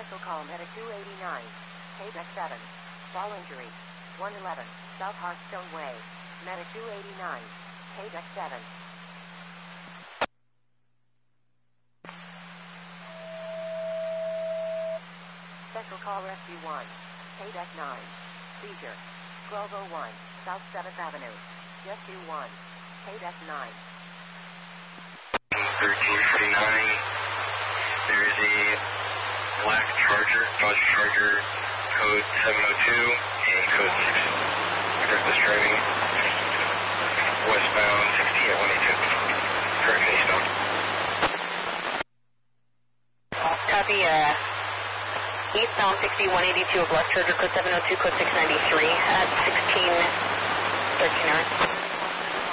Special call Medic 289. KDEC 7. Fall injury. 111. South Hearthstone Way. Medic 289. KDEC 7. Special call Rescue 1. KDEC 9. Seizure. 1201. South 7th Avenue. Rescue 1. KDEC 9. 1349. There is a black Charger, Dodge Charger, code 702 and code 6. Reckless driving. Westbound 60 at 182. Correct, eastbound. Copy, eastbound 60, 182 of Black Charger, code 702, code 693 at 1639.